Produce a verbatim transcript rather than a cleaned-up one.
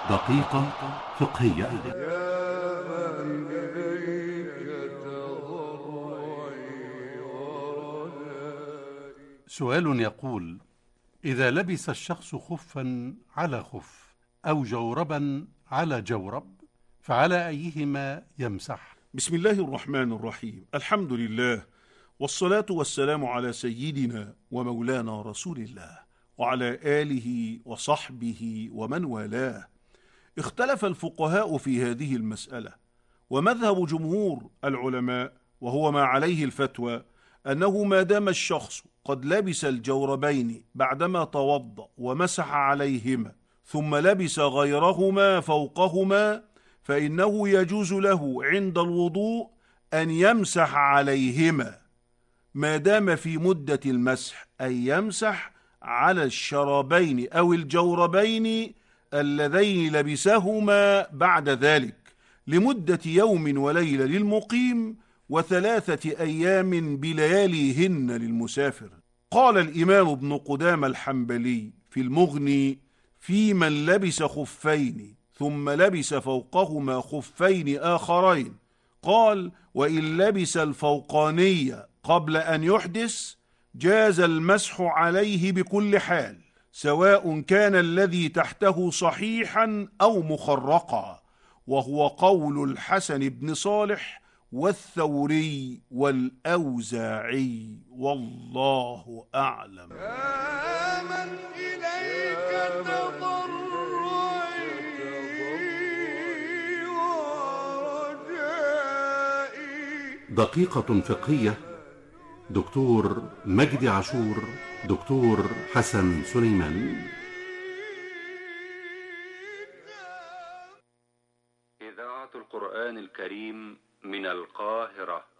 دقيقة فقهية. سؤال يقول: إذا لبس الشخص خفا على خف أو جوربا على جورب فعلى أيهما يمسح؟ بسم الله الرحمن الرحيم. الحمد لله، والصلاة والسلام على سيدنا ومولانا رسول الله وعلى آله وصحبه ومن والاه. اختلف الفقهاء في هذه المسألة، ومذهب جمهور العلماء وهو ما عليه الفتوى أنه ما دام الشخص قد لبس الجوربين بعدما توضأ ومسح عليهما ثم لبس غيرهما فوقهما فإنه يجوز له عند الوضوء أن يمسح عليهما ما دام في مدة المسح، أن يمسح على الشرابين أو الجوربين اللذين لبسهما بعد ذلك لمدة يوم وليلة للمقيم وثلاثة أيام بلياليهن للمسافر. قال الإمام ابن قدامة الحنبلي في المغني في من لبس خفين ثم لبس فوقهما خفين آخرين، قال: وإن لبس الفوقانية قبل أن يحدث جاز المسح عليه بكل حال، سواء كان الذي تحته صحيحا أو مخرقا، وهو قول الحسن بن صالح والثوري والأوزاعي، والله أعلم. آمن إليك تضرعي ورجائي. دقيقة فقهية. دكتور مجدي عاشور، دكتور حسن سليمان. إذاعة القرآن الكريم من القاهرة.